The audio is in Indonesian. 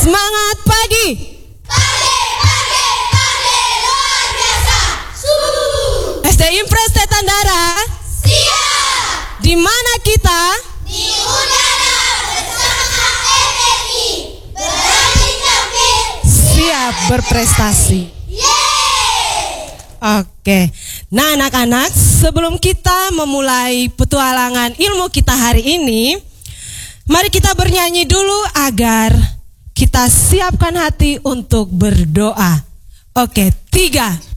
Semangat pagi. Pagi luar biasa. SD Impres Tandara. Siap. Di mana kita? Di udara bersama RRI. Berani tampil. Siap berprestasi. Yeay. Oke. Nah, anak-anak, sebelum kita memulai petualangan ilmu kita hari ini, mari kita bernyanyi dulu agar kita siapkan hati untuk berdoa. Oke, 3,